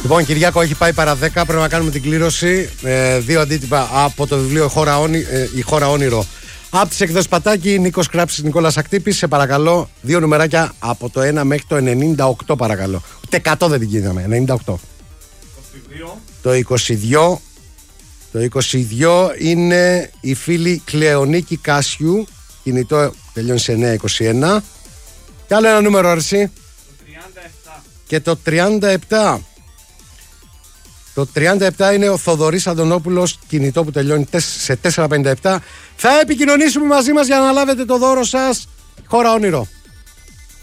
Λοιπόν, Κυριάκο, έχει πάει παρά 10. Πρέπει να κάνουμε την κλήρωση. 2 αντίτυπα από το βιβλίο Η Χώρα Όνειρο. Από τις εκδόσεις Πατάκη, Νίκος Κράψης, Νικόλας Ακτύπης. Σε παρακαλώ, 2 νουμεράκια από το 1 μέχρι το 98, παρακαλώ. Ούτε 100 δεν την γίναμε. 98. 22. Το 22 είναι η φίλη Κλεονίκη Κάσιου. Κινητό τελειώνει σε 921. Και άλλο ένα νούμερο, αρσί. Το 37. Και το 37. Το 37 είναι ο Θοδωρής Αντωνόπουλος, κινητό που τελειώνει σε 457. Θα επικοινωνήσουμε μαζί μας για να λάβετε το δώρο σας. Χώρα Όνειρο.